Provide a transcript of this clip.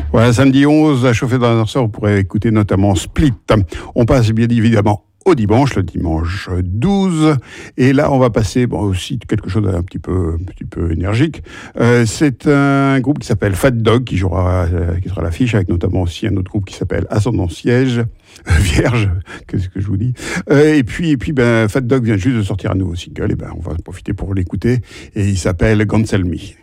Voilà, samedi 11, à chauffer dans un sort, vous pourrez écouter notamment Split. On passe bien évidemment au dimanche, le dimanche 12. Et là, on va passer aussi quelque chose d'un petit peu énergique. C'est un groupe qui s'appelle Fat Dog qui sera à l'affiche, avec notamment aussi un autre groupe qui s'appelle Ascendant Vierge, qu'est-ce que je vous dis. Et puis, Fat Dog vient juste de sortir un nouveau single, et on va en profiter pour l'écouter. Et il s'appelle Cancel Me.